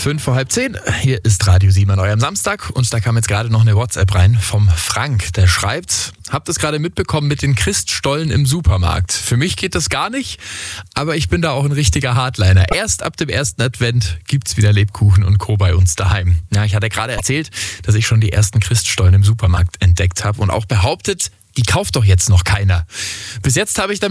5:05. Hier ist Radio 7 an eurem Samstag und da kam jetzt gerade noch eine WhatsApp rein vom Frank. Der schreibt, habt es gerade mitbekommen mit den Christstollen im Supermarkt. Für mich geht das gar nicht, aber ich bin da auch ein richtiger Hardliner. Erst ab dem ersten Advent gibt's wieder Lebkuchen und Co. bei uns daheim. Ja, ich hatte gerade erzählt, dass ich schon die ersten Christstollen im Supermarkt entdeckt habe und auch behauptet, die kauft doch jetzt noch keiner. Bis jetzt habe ich damit